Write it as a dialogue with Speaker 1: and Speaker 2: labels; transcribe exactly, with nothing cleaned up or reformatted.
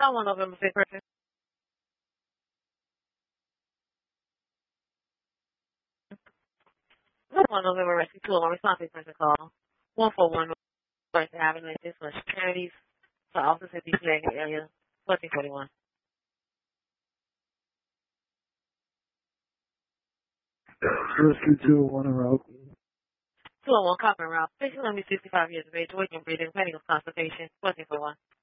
Speaker 1: Someone November fifth person. One November rescue two oh one responsive person call. One four one First Avenue. This was charities for officers in D C area. Fourteen forty one.
Speaker 2: Rescue two oh one route.
Speaker 1: two oh one Copper Route. Patient will be sixty five years of age, waking, breathing, pending of consultation. Fourteen forty one.